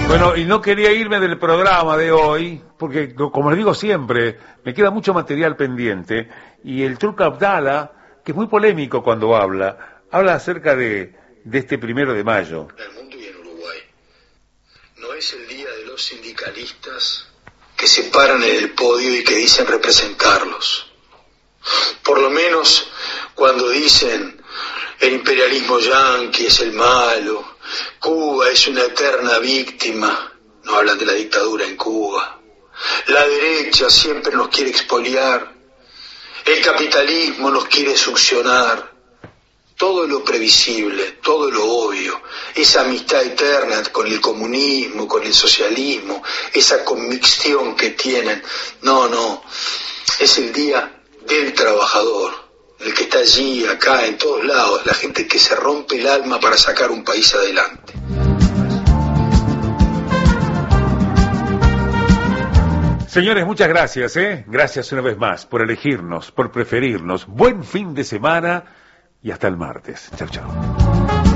Bueno, y no quería irme del programa de hoy, porque, como les digo siempre, me queda mucho material pendiente, y el Turco Abdala, que es muy polémico cuando habla acerca de este 1 de mayo. En el mundo y en Uruguay. No es el día de los sindicalistas que se paran en el podio y que dicen representarlos. Por lo menos cuando dicen el imperialismo yanqui es el malo, Cuba es una eterna víctima, no hablan de la dictadura en Cuba. La derecha siempre nos quiere expoliar, el capitalismo nos quiere succionar. Todo lo previsible, todo lo obvio, esa amistad eterna con el comunismo, con el socialismo, esa convicción que tienen. No, es el día del trabajador, el que está allí, acá, en todos lados, la gente que se rompe el alma para sacar un país adelante. Señores, muchas gracias, Gracias una vez más por elegirnos, por preferirnos. Buen fin de semana y hasta el martes. Chau, chau.